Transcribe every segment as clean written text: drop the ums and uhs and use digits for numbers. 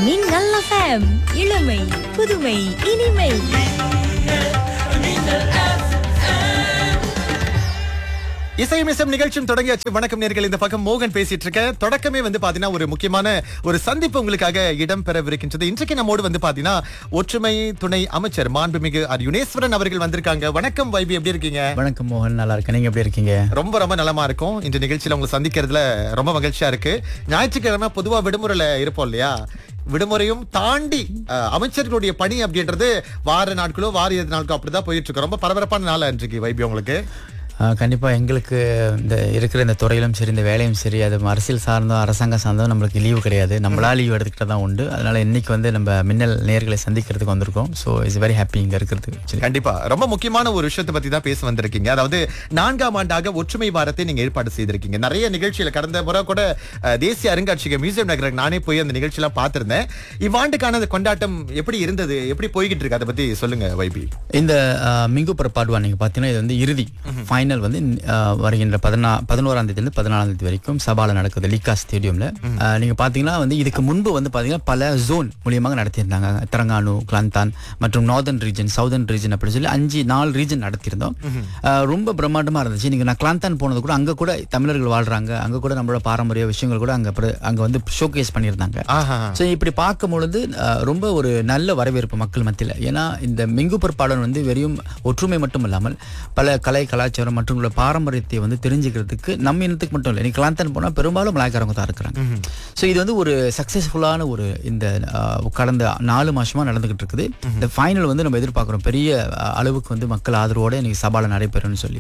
மின்னல் FM இளமை புதுமை இனிமை. இசைமிசம் நிகழ்ச்சியும் தொடங்கியாச்சு. வணக்கம் நேயர்களே, இந்த பக்கம் மோகன் பேசிட்டு இருக்கேன். தொடக்கமே பாத்தீங்கன்னா ஒரு முக்கியமான ஒரு சந்திப்பு உங்களுக்காக இடம் பெறவிருக்கின்றது. இன்றைக்கு நம்மோடு பாத்தீங்கன்னா ஒற்றுமை துணை அமைச்சர் மாண்புமிகு ஆர் யுனேஸ்வரன் அவர்கள் வந்திருக்காங்க. வணக்கம் வைபி, எப்படி இருக்கீங்க? வணக்கம் மோகன், நல்லா இருக்கேன். நீங்க எப்படி இருக்கீங்க? ரொம்ப ரொம்ப நலமா இருக்கும். இந்த நிகழ்ச்சியில உங்களை சந்திக்கிறதுல ரொம்ப மகிழ்ச்சியா இருக்கு. ஞாயிற்றுக்கிழமை பொதுவா விடுமுறையில இருப்போம் இல்லையா? விடுமுறையும் தாண்டி அமைச்சர்களுடைய பணி அப்படின்றது வார நாட்களோ வார இறுதி நாட்களோ அப்படிதான் போயிட்டு இருக்கு. ரொம்ப பரபரப்பான நாள் இன்றைக்கு வைபி உங்களுக்கு. கண்டிப்பா எங்களுக்கு இந்த இருக்கிற இந்த துறையிலும் சரி, இந்த வேலையும் சரி, அது அரசியல் சார்ந்தோ அரசாங்கம் சார்ந்தோ நம்மளுக்கு லீவு கிடையாது. நம்மளா லீவ் எடுத்துக்கிட்ட தான் உண்டு. அதனால இன்னைக்கு நம்ம மின்னல் நேயர்களை சந்திக்கிறதுக்கு வந்திருக்கோம். ஸோ இட்ஸ் வெரி ஹாப்பி இங்க இருக்கிறது. கண்டிப்பா ரொம்ப முக்கியமான ஒரு விஷயத்தை பத்தி தான் பேச வந்திருக்கீங்க. அதாவது 4ஆம் ஆண்டாக ஒற்றுமை வாரத்தை நீங்க ஏற்பாடு செய்திருக்கீங்க. நிறைய நிகழ்ச்சியில கடந்த முறை கூட தேசிய அருங்காட்சியகம் மியூசியம் நகருக்கு நானே போய் அந்த நிகழ்ச்சி எல்லாம் பார்த்திருந்தேன். இவ்வாண்டுக்கான கொண்டாட்டம் எப்படி இருந்தது, எப்படி போய்கிட்டு இருக்கு, அதை பத்தி சொல்லுங்க வைபி. இந்த மிங்கு பரப்பாடுவா நீங்க பாத்தீங்கன்னா இது இறுதி ஃபைனல் வருகின்ற 11ஆம் தேதியிலிருந்து 14ஆம் தேதி வரைக்கும் சபால நடக்குது லீகா ஸ்டேடியம்ல. நீங்க பாத்தீங்கன்னா இதுக்கு முன்பு பாத்தீங்கன்னா பல ஜோன் மூலியமாக நடத்தியிருந்தாங்க. தெலங்கானா, கிளாந்தான் மற்றும் நார்தர்ன் ரீஜன், சவுதர்ன் ரீஜன் அப்படின்னு சொல்லி 4 ரீஜன் நடத்தியிருந்தோம். ரொம்ப பிரம்மாண்டமா இருந்துச்சு. நீங்க நான் கிளாந்தான் போனது கூட அங்க கூட தமிழர்கள் வாழ்றாங்க, அங்க கூட நம்மளோட பாரம்பரிய விஷயங்கள் கூட அங்க ஷோகேஸ் பண்ணியிருந்தாங்க. ஸோ இப்படி பார்க்கும் பொழுது ரொம்ப ஒரு நல்ல வரவேற்பு மக்கள் மத்தியில். ஏன்னா இந்த மிங்கு பரப்பாடன் வெறும் ஒற்றுமை மட்டும் இல்லாமல் பல கலை கலாச்சாரம் மற்றும் பாரம்பரியத்தை தெரிஞ்சுக்கிறதுக்கு நம்ம இனத்துக்கு மட்டும் இல்லை. நீ கிளாந்தான் போனா பெரும்பாலும் மலாய்க்காரங்க தான் இருக்கிறாங்க. ஸோ இது ஒரு சக்சஸ்ஃபுல்லான ஒரு இந்த கடந்த 4 மாசமா நடந்துகிட்டு இருக்குது. இந்த ஃபைனல் நம்ம எதிர்பார்க்கிறோம் பெரிய அளவுக்கு மக்கள் ஆதரவோட இன்னைக்கு சபால நடைபெறும்னு சொல்லி.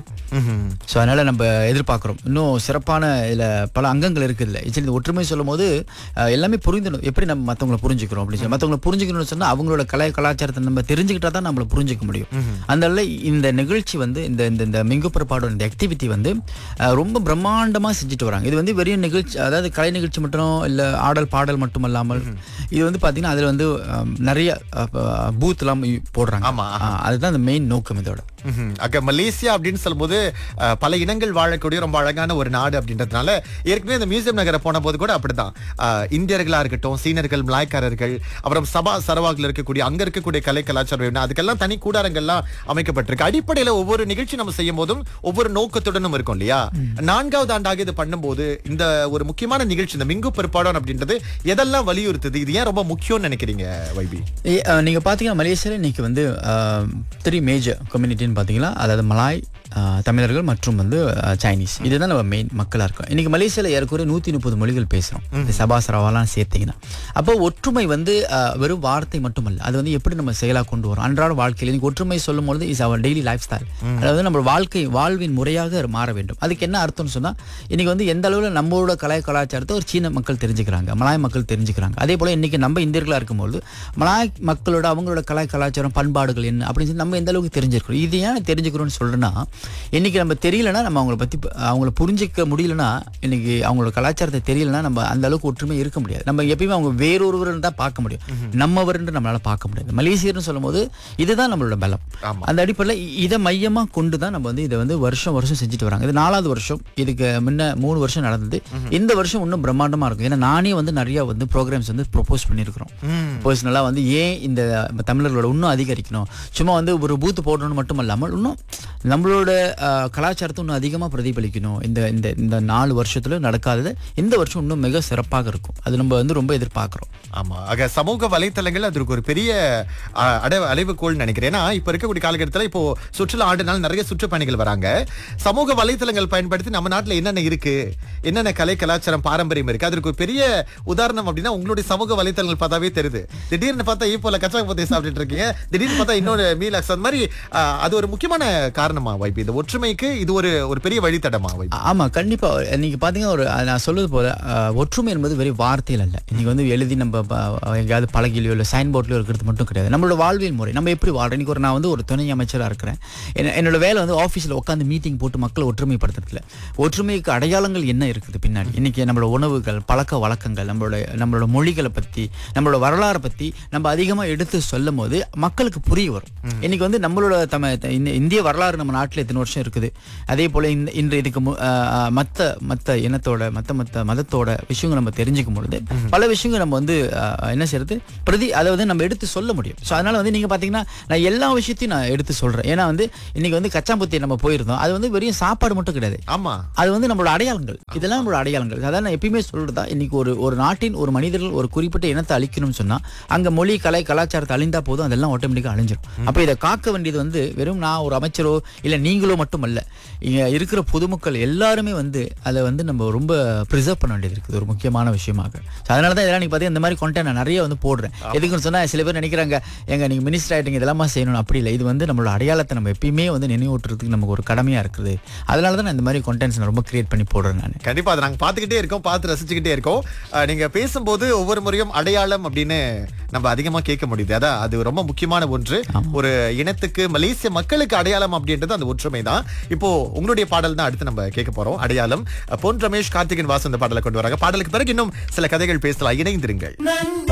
ஸோ அதனால நம்ம எதிர்பார்க்கிறோம் இன்னும் சிறப்பான இதுல பல அங்கங்கள் இருக்குது. இந்த ஒற்றுமை சொல்லும் போது எல்லாமே புரிந்துடும். எப்படி நம்ம மற்றவங்களை புரிஞ்சுக்கிறோம் அப்படின்னு சொல்லி, மற்றவங்களை புரிஞ்சுக்கணும்னு சொன்னா அவங்களோட கலை கலாச்சாரத்தை நம்ம தெரிஞ்சுக்கிட்டா தான் நம்மளை புரிஞ்சுக்க முடியும். அதனால இந்த நிகழ்ச்சி இந்த மிங்கு பரப்பாடோட இந்த ஆக்டிவிட்டி ரொம்ப பிரம்மாண்டமா செஞ்சுட்டு வராங்க. இது வெறும் நிகழ்ச்சி, அதாவது கலை நிகழ்ச்சி மட்டும் இல்ல, ஆடல் பாடல் மட்டும் இல்லாமல் இது பாத்தீங்கன்னா அதுல நிறைய பூத் எல்லாம் போடுறாங்க. அதுதான் அந்த மெயின் நோக்கம் இதோட. மலேசியா அப்படின்னு சொல்லும்போது பல இனங்கள் வாழக்கூடிய ரொம்ப அழகான ஒரு நாடு அப்படின்றதுனால ஏற்கனவே இந்த மியூசியம் நகரை போன போது கூட அப்படிதான் இந்தியர்களா இருக்கட்டும், சீனர்கள், மலாய்க்காரர்கள், அப்புறம் சபா சரவாகில் இருக்கக்கூடிய அங்க இருக்கக்கூடிய கலை கலாச்சாரம் அதுக்கெல்லாம் தனி கூடாரங்கள்லாம் அமைக்கப்பட்டிருக்கு. அடிப்படையில ஒவ்வொரு நிகழ்ச்சி நம்ம செய்யும் போதும் ஒவ்வொரு நோக்கத்துடனும் இருக்கும் இல்லையா? 4ஆவது ஆண்டாக இது பண்ணும்போது இந்த ஒரு முக்கியமான நிகழ்ச்சி இந்த மிங்கு பரப்பாடன் அப்படின்றது எதெல்லாம் வலியுறுத்துது? இது ஏன் ரொம்ப முக்கியம்னு நினைக்கிறீங்க வைபி? நீங்க பாத்தீங்கன்னா மலேசியால இன்னைக்கு 3 மேஜர் கம்யூனிட்டி பாத்தீங்களா, அதாவது மலாய், தமிழர்கள் மற்றும் சைனீஸ். இதுதான் நம்ம மெயின் மக்களா இருக்கும். இன்னைக்கு மலேசியால ஏறக்குறைய 130 மொழிகள் பேசுறோம். இந்த சபா சரவாலாம் சேர்த்தீங்கன்னா அப்போ ஒற்றுமை வெறும் வார்த்தை மட்டுமல்ல, அது எப்படி நம்ம செயலா கொண்டு வரோம் அன்றாட வாழ்க்கையில். இன்னைக்கு ஒற்றுமை சொல்லும் பொழுது is our daily life style. அதாவது நம்ம வாழ்வின் முறையாக மாற வேண்டும். அதுக்கு என்ன அர்த்தம்னு சொன்னா இன்னைக்கு எந்த அளவுல நம்மளோட கலை கலாச்சாரத்தை ஒரு சீன மக்கள் தெரிஞ்சுக்கிறாங்க, மலாய் மக்கள் தெரிஞ்சுக்கிறாங்க. அதே போல இன்னைக்கு நம்ம இந்தியர்களா இருக்கும்போது மலாய் மக்களோட அவங்களோட கலை கலாச்சாரம் பண்பாடுகள் என்ன அப்படின்னு சொல்லி நம்ம எந்த அளவுக்கு தெரிஞ்சிருக்கிறோம். இது ஏன் தெரிஞ்சுக்கிறோம்னு சொல்றேன்னா, இன்னைக்கு நம்ம தெரியலன்னா, நம்ம அவங்கள புரிஞ்சிக்க முடியலன்னா, இன்னைக்கு அவங்களோட கலாச்சாரத்தை தெரியலன்னா நம்ம அந்த அளவுக்கு ஒற்றுமை இருக்க முடியாது. நம்ம எப்பயுமே அவங்க வேறொருவர் தான் பார்க்க முடியும், நம்மவர் நம்மளால பார்க்க முடியாது. மலேசியர்னு சொல்லும் போது இதுதான் நம்மளோட பலம். அந்த அடிப்படையில் இதை மையமா கொண்டு தான் நம்ம இதை வருஷம் செஞ்சுட்டு வராங்க. இது 4வது வருஷம். இதுக்கு முன்ன 3 வருஷம் நடந்தது. இந்த வருஷம் இன்னும் பிரம்மாண்டமா இருக்கும். ஏன்னா நானே நிறைய ப்ரோக்ராம்ஸ் ப்ரொபோஸ் பண்ணியிருக்கிறோம். பர்சனலா ஏன் இந்த தமிழர்களோட இன்னும் அதிகரிக்கணும், சும்மா ஒரு பூத்து போடணும்னு மட்டும் இல்லாமல் இன்னும் நம்மளோட கலாச்சாரத்தை இன்னும் அதிகமா பிரதிபலிக்கணும். இந்த 4 வருஷத்துல நடக்காதது இந்த வருஷம் இன்னும் மிக சிறப்பாக இருக்கும். அது நம்ம ரொம்ப எதிர்பார்க்கிறோம். ஆமா, ஆக சமூக வலைத்தளங்கள் அதற்கு ஒரு பெரிய அளவுகோல் நினைக்கிறேன். ஏன்னா இப்ப இருக்கக்கூடிய காலகட்டத்தில் இப்போ சுற்றுலா ஆண்டுனால் நிறைய சுற்றுப்பயணிகள் வராங்க. சமூக வலைத்தளங்கள் பயன்படுத்தி நம்ம நாட்டுல என்னென்ன இருக்கு, என்னென்ன கலை கலாச்சாரம் பாரம்பரியம் இருக்கு, அதற்கு ஒரு பெரிய உதாரணம் அப்படின்னா உங்களுடைய சமூக வலைத்தளங்கள் பார்த்தாவே தெரியுது. திடீர்னு பார்த்தா போல கச்சாங்க பத்தி சாப்பிட்டு இருக்கீங்க, திடீர்னு பார்த்தா இன்னொரு மீலாக்ஸ், அந்த மாதிரி அது ஒரு முக்கியமான காரணமா வைப்பு? இந்த ஒற்றுமைக்கு இது ஒரு பெரிய வழித்தடமா வைப்பு? ஆமா, கண்டிப்பா. நீங்க பாத்தீங்கன்னா நான் சொல்றது போல ஒற்றுமை என்பது வெறும் வார்த்தையில் அல்ல. இன்னைக்கு எழுதி நம்ம எங்கேயாவது பலகையிலோ இல்லை சைன் போர்ட்லயோ இருக்கிறது மட்டும் கிடையாது. நம்மளோட வாழ்வியல் முறை நம்ம எப்படி வாழ்றோம். இன்னைக்கு நான் ஒரு துணை அமைச்சரா இருக்கிறேன். என்னோட வேலை ஆபீஸ்ல உட்காந்து மீட்டிங் போட்டு மக்களை ஒற்றுமைப்படுத்துறதுல. ஒற்றுமைக்கு அடையாளங்கள் என்ன இருக்குது பின்னாடி? இன்னைக்கு நம்மளோட உணவுகள், பழக்க வழக்கங்கள், நம்மளோட மொழிகளை பத்தி, நம்மளோட வரலாறை பத்தி நம்ம அதிகமா எடுத்து சொல்லும் போது மக்களுக்கு புரிய வரும். இன்னைக்கு நம்மளோட இந்திய வரலாறு நம்ம நாட்டில் இத்தனை வருஷம் இருக்குது. அதே போல இன்று இதுக்கு மத்த இனத்தோட மத்த மதத்தோட விஷயங்கள் நம்ம தெரிஞ்சுக்கும் பொழுது பல விஷயங்கள் நம்ம வந்து என்ன செய்யறது அதை வந்து நம்ம எடுத்து சொல்ல முடியும். ஸோ அதனால வந்து நீங்க பாத்தீங்கன்னா நான் எல்லா விஷயத்தையும் நான் எடுத்து சொல்றேன். ஏன்னா வந்து இன்னைக்கு வந்து கச்சாம்பத்தி நம்ம போயிருந்தோம், அது வந்து வெறும் சாப்பாடு மட்டும் கிடையாது. ஆமா, அது வந்து நம்மளோட அடையாளங்கள். இதெல்லாம் நம்மளோட அடையாளங்கள். அதான் நான் எப்பயுமே சொல்றதா, இன்னைக்கு ஒரு நாட்டின் ஒரு மனிதர்கள் ஒரு குறிப்பிட்ட இனத்தை அழிக்கணும்னு சொன்னா அங்க மொழி கலை கலாச்சாரத்தை அழிந்தா போதும், அதெல்லாம் ஆட்டோமேட்டிக்கா அழிஞ்சிடும். அப்ப இதை காக்க வேண்டியது வந்து வெறும் நான் ஒரு அமைச்சரோ இல்ல நீங்களோ மட்டும் அல்ல, இங்க இருக்கிற பொதுமக்கள் எல்லாருமே வந்து அதை வந்து நம்ம ரொம்ப ப்ரிசர்வ் பண்ண வேண்டியது இருக்குது, ஒரு முக்கியமான விஷயமாக. அதனாலதான் இதெல்லாம் நீங்க பாத்தீங்கன்னா இந்த மாதிரி கண்டென்ட் நான் நிறைய வந்து போடுறேன். எதுக்குன்னு சொன்னா சில பேர் நினைக்கிறாங்க எங்க நீங்க மினிஸ்டர் ஆயிட்டீங்க இதெல்லாம் செய்யணும், அப்படி இல்லை. இது வந்து நம்மளோட அடையாளத்தை நம்ம எப்பயுமே வந்து நினைவூட்டுறதுக்கு நமக்கு ஒரு கடமையா இருக்குது. அதனாலதான் நான் இந்த மாதிரி கண்டென்ட்ஸ் நான் ரொம்ப கிரியேட் பண்ணி போடுறேன். நான் கண்டிப்பா அதை நாங்க பாத்துக்கிட்டே இருக்கோம், பார்த்து ரசிச்சுக்கிட்டே இருக்கோம். நீங்க பேசும்போது ஒவ்வொரு முறையும் அடையாளம் அப்படின்னு நம்ம அதிகமா கேட்க முடியுது. அதான் அது ரொம்ப முக்கியமான ஒன்று. ஒரு இனத்துக்கு மலேசிய மக்களுக்கு அடையாளம் அப்படின்றது அந்த ஒற்றுமை தான். இப்போ உங்களுடைய பாடல் தான் அடுத்து நம்ம கேட்க போறோம், அடையாளம். பொன் ரமேஷ், கார்த்திகன் வாசு இந்த பாடலை கொண்டு வராங்க. பாடலுக்கு பிறகு இன்னும் சில கதைகள் பேசலாம். இணைந்திருங்கள்.